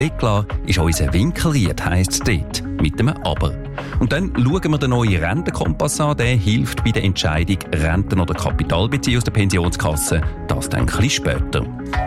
Peklar ist unser Winkelried, heisst es dort, mit einem Aber. Und dann schauen wir den neuen Rentenkompass an, der hilft bei der Entscheidung, Renten oder Kapital beziehen aus der Pensionskasse. Das dann ein bisschen später.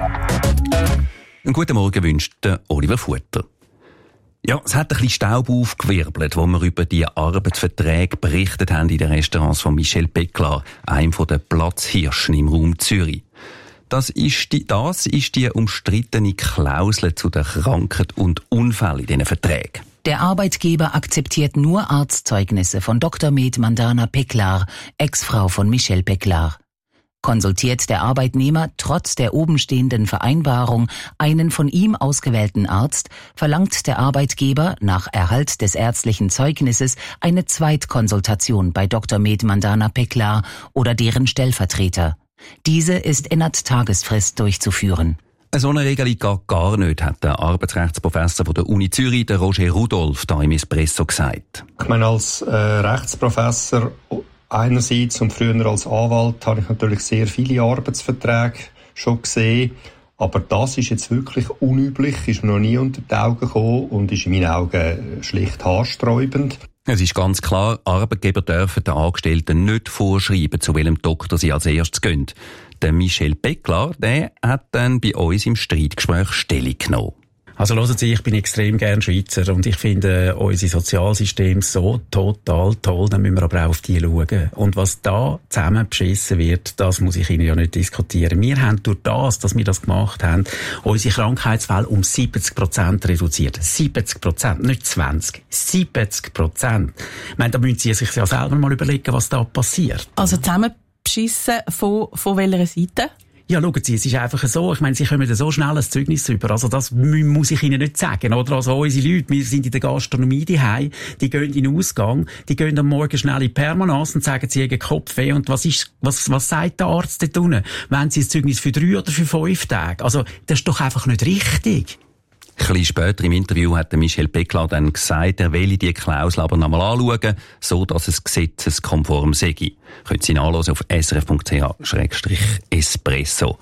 Einen guten Morgen wünscht der Oliver Futter. Ja, es hat ein bisschen Staub aufgewirbelt, wo wir über die Arbeitsverträge berichtet haben in den Restaurants von Michel Peklar, einem der Platzhirschen im Raum Zürich. Das ist die umstrittene Klausel zu den Krankheit und Unfällen in diesen Verträgen. Der Arbeitgeber akzeptiert nur Arztzeugnisse von Dr. Med Mandana Peklar, Ex-Frau von Michel Peklar. Konsultiert der Arbeitnehmer trotz der obenstehenden Vereinbarung einen von ihm ausgewählten Arzt, verlangt der Arbeitgeber nach Erhalt des ärztlichen Zeugnisses eine Zweitkonsultation bei Dr. Med Mandana Peklar oder deren Stellvertreter. Diese ist innerhalb Tagesfrist durchzuführen. So eine Regelung geht gar nicht, hat der Arbeitsrechtsprofessor von der Uni Zürich, der Roger Rudolph, da im Espresso gesagt. Ich meine, als Rechtsprofessor einerseits und früher als Anwalt habe ich natürlich sehr viele Arbeitsverträge schon gesehen. Aber das ist jetzt wirklich unüblich, ist mir noch nie unter die Augen gekommen und ist in meinen Augen schlicht haarsträubend. Es ist ganz klar, Arbeitgeber dürfen den Angestellten nicht vorschreiben, zu welchem Doktor sie als erstes gehen. Der Michel Peklar, der hat dann bei uns im Streitgespräch Stellung genommen. Also hören Sie, ich bin extrem gern Schweizer und ich finde unser Sozialsystem so total toll, dann müssen wir aber auch auf die schauen. Und was da zusammen beschissen wird, das muss ich Ihnen ja nicht diskutieren. Wir haben durch das, dass wir das gemacht haben, unsere Krankheitsfälle um 70% reduziert. 70%, nicht 20%. 70%. Ich meine, da müssen Sie sich ja selber mal überlegen, was da passiert. Also zusammen beschissen von welcher Seite? Ja, schauen Sie, es ist einfach so, ich meine, Sie kommen so schnell ein Zeugnis über, also das muss ich Ihnen nicht sagen, oder? Also unsere Leute, wir sind in der Gastronomie daheim, die gehen in den Ausgang, die gehen am Morgen schnell in Permanence und sagen, sie haben Kopfweh und was sagt der Arzt dort unten? Wollen Sie ein Zeugnis für 3 oder für 5 Tage? Also, das ist doch einfach nicht richtig. Ein bisschen später im Interview hat Michel Peklar dann gesagt, er will die Klausel aber nochmal anschauen, so dass es gesetzeskonform sei. Können Sie nachlesen auf srf.ch/espresso.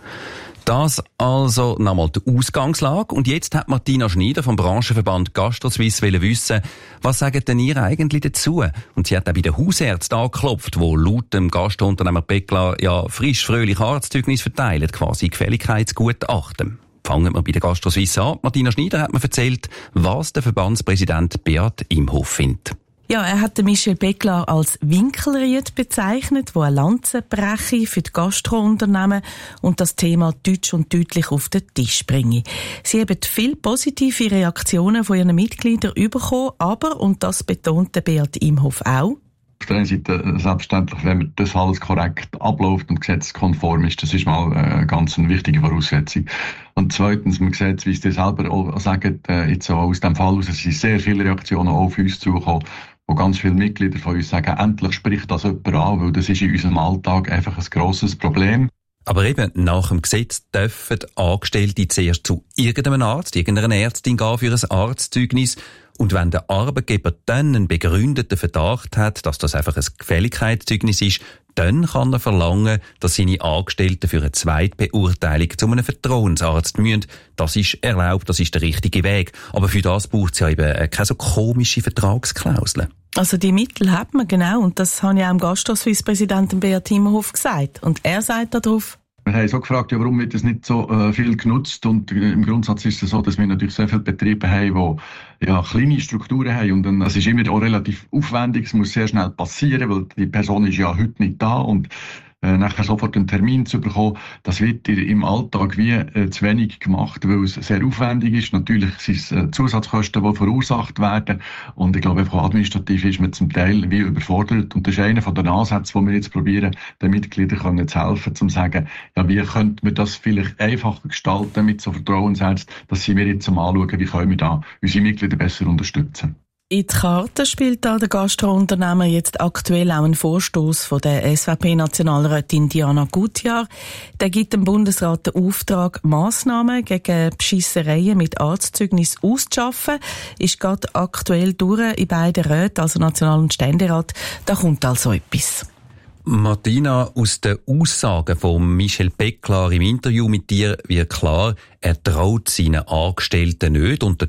Das also nochmal die Ausgangslage. Und jetzt hat Martina Schneider vom Branchenverband GastroSuisse wissen, was sagt denn ihr eigentlich dazu? Und sie hat auch bei den Hausärzten angeklopft, wo laut dem Gastrounternehmer Peklar ja frisch, fröhlich Arztzeugnis verteilen, quasi Gefälligkeitsgutachten. Fangen wir bei der GastroSuisse an. Martina Schneider hat mir erzählt, was der Verbandspräsident Beat Imhof findet. Ja, er hat den Michel Peklar als Winkelried bezeichnet, wo eine Lanze breche für die Gastrounternehmen und das Thema deutsch und deutlich auf den Tisch bringe. Sie haben viele positive Reaktionen von ihren Mitgliedern bekommen, aber, und das betont der Beat Imhof auch, auf der einen Seite selbstverständlich, wenn das alles korrekt abläuft und gesetzeskonform ist, das ist mal eine ganz wichtige Voraussetzung. Und zweitens, man sieht, wie es dir selber auch sagt, jetzt auch aus dem Fall aus, es sind sehr viele Reaktionen auch auf uns zugekommen, wo ganz viele Mitglieder von uns sagen, endlich spricht das jemand an, weil das ist in unserem Alltag einfach ein grosses Problem. Aber eben, nach dem Gesetz dürfen Angestellte zuerst zu irgendeinem Arzt, irgendeiner Ärztin gehen für ein Arztzeugnis. Und wenn der Arbeitgeber dann einen begründeten Verdacht hat, dass das einfach ein Gefälligkeitszeugnis ist, dann kann er verlangen, dass seine Angestellten für eine Zweitbeurteilung zu einem Vertrauensarzt müssen. Das ist erlaubt, das ist der richtige Weg. Aber für das braucht es ja eben keine so komische Vertragsklauseln. Also die Mittel hat man, genau. Und das habe ich auch dem GastroSuisse-Präsidenten Beat Imhof gesagt. Und er sagt darauf, wir haben so gefragt, ja, warum wird das nicht so viel genutzt? Und im Grundsatz ist es so, dass wir natürlich sehr viele Betriebe haben, die ja kleine Strukturen haben. Und dann, es ist immer auch relativ aufwendig, es muss sehr schnell passieren, weil die Person ist ja heute nicht da und nachher sofort einen Termin zu bekommen, das wird im Alltag wie zu wenig gemacht, weil es sehr aufwendig ist. Natürlich sind es Zusatzkosten, die verursacht werden. Und ich glaube, einfach administrativ ist man zum Teil wie überfordert. Und das ist einer von den Ansätzen, die wir jetzt probieren, den Mitgliedern zu helfen, zu sagen, ja, wie könnte man das vielleicht einfacher gestalten mit so Vertrauensärzten, dass sie mir jetzt mal anschauen, wie können wir da unsere Mitglieder besser unterstützen. In die Karte spielt da der Gastrounternehmer jetzt aktuell auch einen Vorstoß von der SVP-Nationalrätin Diana Gutjahr. Der gibt dem Bundesrat den Auftrag, Massnahmen gegen Beschissereien mit Arztzeugnis auszuschaffen. Ist gerade aktuell durch in beiden Räten, also National- und Ständerat. Da kommt also etwas. Martina, aus den Aussagen von Michel Peklar im Interview mit dir wird klar, er traut seinen Angestellten nicht und der